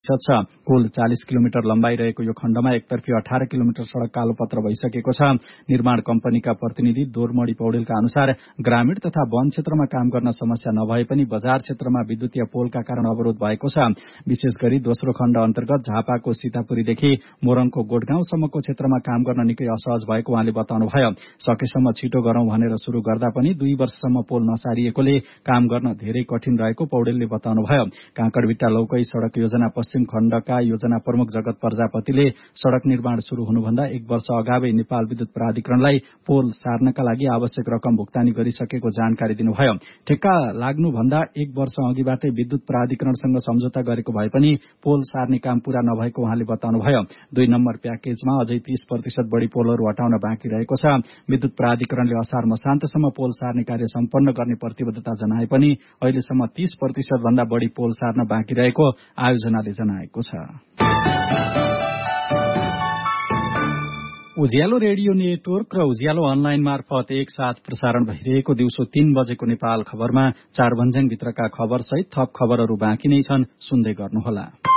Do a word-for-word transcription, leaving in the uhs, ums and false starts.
छ। कुल चालीस किलोमिटर लम्बाई रहेको यो खण्डमा एकतर्फी अठार किलोमिटर सड़क कालोपत्र भइसकेको छ। निर्माण कम्पनीका प्रतिनिधि दोरमणी पौडेलका अनुसार ग्रामीण तथा वन क्षेत्रमा काम गर्न समस्या नभए पनि बजार क्षेत्रमा विद्युतीय पोलका कारण अवरोध भएको छ। विशेष गरी दोस्रो खण्ड अन्तर्गत झापाको सीतापुरीदेखि मोरङको गोठगाउँसम्मको क्षेत्रमा काम गर्न निकै असहज भएको उहाँले बताउनुभयो। सकेसम्म छिटो गरौं भनेर शुरू गर्दा पनि दुई वर्षसम्म पोल नसारिएकोले काम गर्न धेरै कठिन रहेको पौडेलले बताउनुभयो। काँकडभिट्टा लौकै सड़क योजना पश्चिम खण्डका योजना प्रमुख जगत प्रजापतिले सड़क निर्माण शुरू हुनुभन्दा एक वर्ष अगावै नेपाल विद्युत प्राधिकरणलाई पोल सार्नका लागि आवश्यक रकम भुक्तानी गरिसकेको जानकारी दिनुभयो। ठेक्का लाग्नुभन्दा एक वर्ष अघिबाटै विद्युत प्राधिकरणसँग सम्झौता गरेको भए पनि पोल सार्ने काम पूरा नभएको उहाँले बताउनुभयो। दुई नम्बर प्याकेजमा अझै तीस प्रतिशत बढ़ी पोलहरू हटाउन बाँकी रहेको छ। विद्युत प्राधिकरणले असार मसान्तसम्म पोल सार्ने कार्य सम्पन्न गर्ने प्रतिबद्धता जनाए पनि अहिलेसम्म तीस प्रतिशत भन्दा बढ़ी पोल सार्न बाँकी रहेको आयोजनाले जनाएको छ। उज्यालो रेडियो नेटवर्क र उज्यालो अनलाइन मार्फत एक साथ प्रसारण भइरहेको दिउँसो तीन बजेको नेपाल खबरमा चार भन्ज्याङभित्रका खबर सहित थप खबरहरू बाँकी नै छन्, सुन्दै गर्नुहोला।